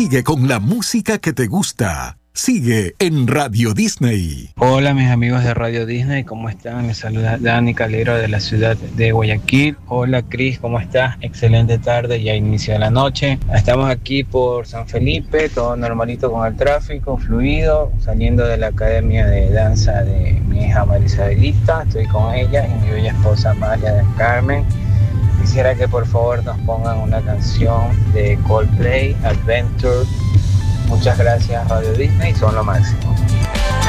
Sigue con la música que te gusta. Sigue en Radio Disney. Hola mis amigos de Radio Disney, ¿cómo están? Les saluda Dani Calero de la ciudad de Guayaquil. Hola Cris, ¿cómo estás? Excelente tarde, ya inicio de la noche. Estamos aquí por San Felipe, todo normalito con el tráfico, fluido, saliendo de la academia de danza de mi hija Marisabelita. Estoy con ella y mi bella esposa María del Carmen. Quisiera que por favor nos pongan una canción de Coldplay, Adventure. Muchas gracias Radio Disney, son lo máximo.